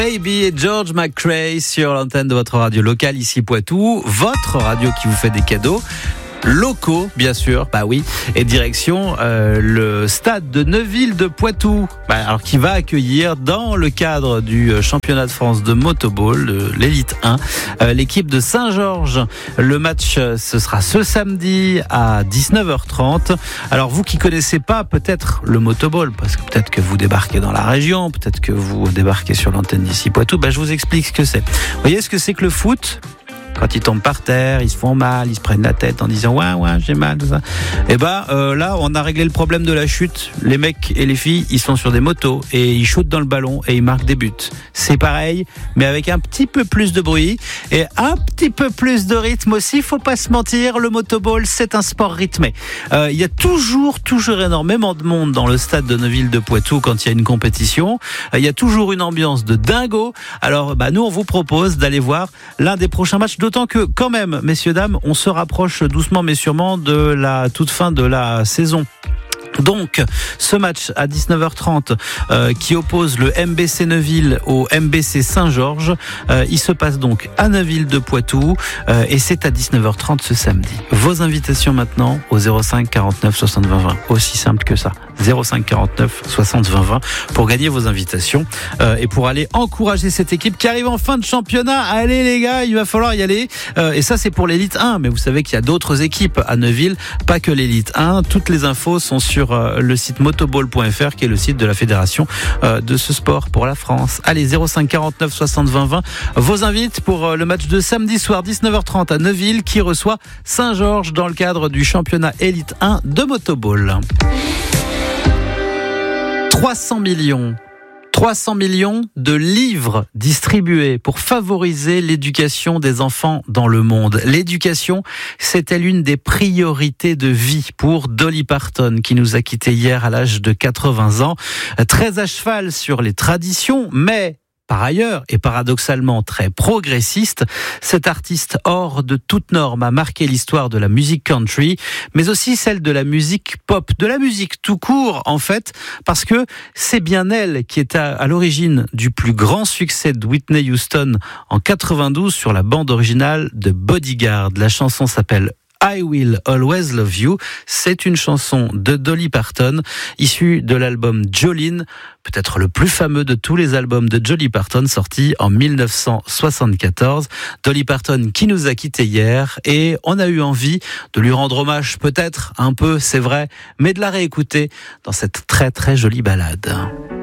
Baby et George McCrae sur l'antenne de votre radio locale ici Poitou, votre radio qui vous fait des cadeaux locaux, bien sûr, bah oui, et direction le stade de Neuville de Poitou, alors qui va accueillir dans le cadre du championnat de France de motoball, de l'élite 1, l'équipe de Saint-Georges. Le match, ce sera ce samedi à 19h30. Alors vous qui connaissez pas peut-être le motoball, parce que peut-être que vous débarquez dans la région, peut-être que vous débarquez sur l'antenne d'ici Poitou, je vous explique ce que c'est. Vous voyez ce que c'est que le foot ? Quand ils tombent par terre, ils se font mal, ils se prennent la tête en disant ouais j'ai mal, tout ça. Et là on a réglé le problème de la chute. Les mecs et les filles, ils sont sur des motos et ils shootent dans le ballon et ils marquent des buts. C'est pareil, mais avec un petit peu plus de bruit et un petit peu plus de rythme aussi. Faut pas se mentir, le motoball c'est un sport rythmé. Il y a toujours énormément de monde dans le stade de Neuville de Poitou quand il y a une compétition. Il y a toujours une ambiance de dingo. Alors nous on vous propose d'aller voir l'un des prochains matchs. D'autant que, quand même, messieurs, dames, on se rapproche doucement mais sûrement de la toute fin de la saison. Donc, ce match à 19h30 qui oppose le MBC Neuville au MBC Saint-Georges, il se passe donc à Neuville de Poitou et c'est à 19h30 ce samedi. Vos invitations maintenant au 05 49 60 20 20. Aussi simple que ça. 05 49 60 20 20 pour gagner vos invitations et pour aller encourager cette équipe qui arrive en fin de championnat. Allez les gars, il va falloir y aller. Et ça c'est pour l'élite 1, mais vous savez qu'il y a d'autres équipes à Neuville, pas que l'élite 1. Toutes les infos sont sur le site motoball.fr qui est le site de la fédération de ce sport pour la France. Allez, 05 49 60 20 20. Vos invites pour le match de samedi soir 19h30 à Neuville qui reçoit Saint-Georges dans le cadre du championnat élite 1 de motoball. 300 millions de livres distribués pour favoriser l'éducation des enfants dans le monde. L'éducation, c'était l'une des priorités de vie pour Dolly Parton, qui nous a quittés hier à l'âge de 80 ans. Très à cheval sur les traditions, mais par ailleurs, et paradoxalement très progressiste, cet artiste hors de toute norme a marqué l'histoire de la musique country, mais aussi celle de la musique pop, de la musique tout court en fait, parce que c'est bien elle qui est à l'origine du plus grand succès de Whitney Houston en 92 sur la bande originale de Bodyguard. La chanson s'appelle I Will Always Love You. C'est une chanson de Dolly Parton, issue de l'album Jolene, peut-être le plus fameux de tous les albums de Dolly Parton, sorti en 1974. Dolly Parton qui nous a quittés hier et on a eu envie de lui rendre hommage, peut-être un peu, c'est vrai, mais de la réécouter dans cette très très jolie ballade.